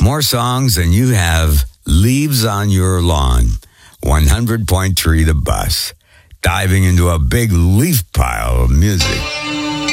More songs than you have leaves on your lawn. 100.3 The Bus. Diving into a big leaf pile of music.